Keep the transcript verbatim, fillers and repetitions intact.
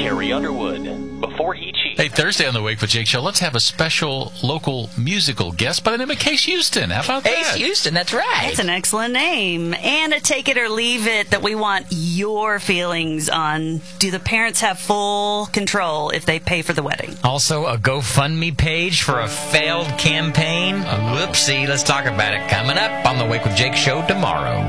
Carrie Underwood, before he cheats. Hey, Thursday on the Wake with Jake show, let's have a special local musical guest by the name of Case Houston. How about that? Case Houston, that's right. That's an excellent name. And a take it or leave it that we want your feelings on. Do the parents have full control if they pay for the wedding? Also, a GoFundMe page for a failed campaign. Whoopsie, let's talk about it coming up on the Wake with Jake show tomorrow.